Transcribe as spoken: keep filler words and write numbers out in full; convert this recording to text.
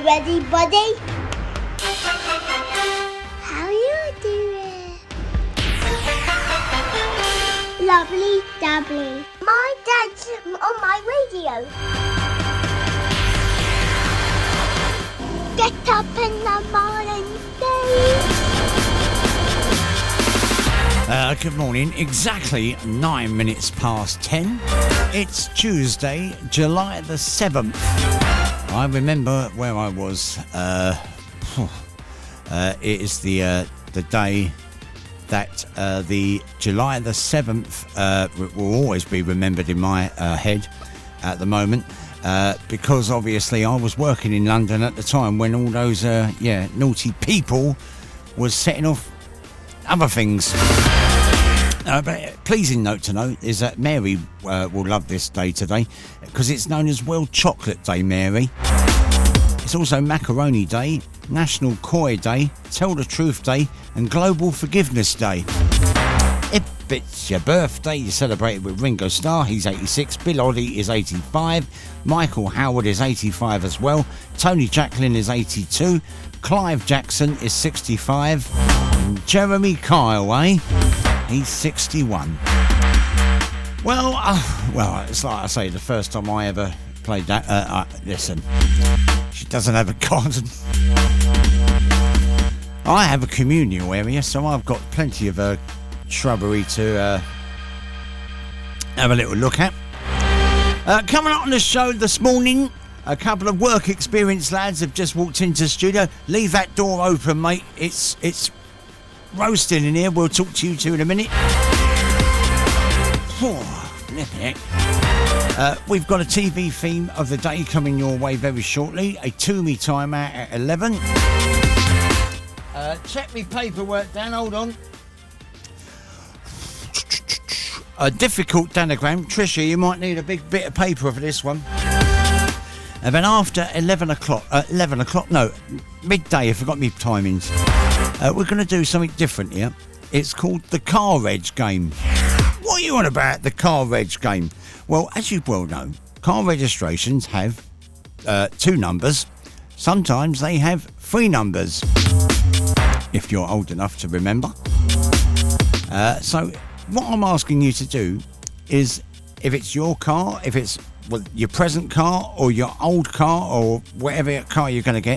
you ready, buddy? How you doing? Lovely dabbly. My dad's on my radio. Get up in the morning, Dave. Uh, good morning. Exactly nine minutes past ten. It's Tuesday, July the seventh. I remember where I was. Uh, uh, it is the uh, the day that uh, the July the seventh uh, will always be remembered in my uh, head at the moment. Uh, because obviously I was working in London at the time when all those uh, yeah naughty people was setting off other things. Uh, but a pleasing note to note is that Mary uh, will love this day today because it's known as World Chocolate Day, Mary. It's also Macaroni Day, National Koi Day, Tell the Truth Day and Global Forgiveness Day. If it's your birthday, you celebrate it with Ringo Starr, he's eighty-six, Bill Oddie is eighty-five, Michael Howard is eighty-five as well, Tony Jacklin is eighty-two, Clive Jackson is sixty-five, and Jeremy Kyle, eh? He's sixty-one. Well, uh, well, it's like I say, the first time I ever played that, uh, uh, listen, she doesn't have a garden. I have a communal area, so I've got plenty of uh, shrubbery to uh, have a little look at. Uh, coming up on the show this morning, a couple of work experience lads have just walked into the studio. Leave that door open, mate. It's it's roasting in here. We'll talk to you two in a minute. Oh, flipping heck. Uh, we've got a T V theme of the day coming your way very shortly. A Toomey timeout at eleven. Uh, check me paperwork, Dan. Hold on. A difficult danagram. Tricia, you might need a big bit of paper for this one. And then after eleven o'clock, uh, eleven o'clock, no, midday, I forgot my timings. Uh, we're going to do something different here. It's called the car reg game. What are you on about, the car reg game? Well, as you well know, car registrations have uh, two numbers. Sometimes they have three numbers, if you're old enough to remember. Uh, so what I'm asking you to do is, if it's your car, if it's well, your present car or your old car or whatever car you're going to get,